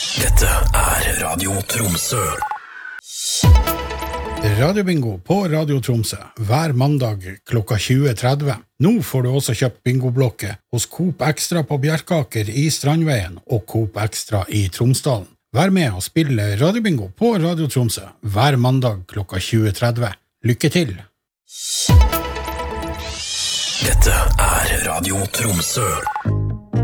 Dette Radio Tromsø. Radiobingo på Radio Tromsø hver mandag klokka 20:30. Nå får du også kjøpt bingoblokket hos Coop Extra på Bjerkaker i Strandveien og Coop Extra i Tromsdalen. Vær med og spille Radiobingo på Radio Tromsø hver mandag klokka 20:30. Lykke til! Dette Radio Tromsø.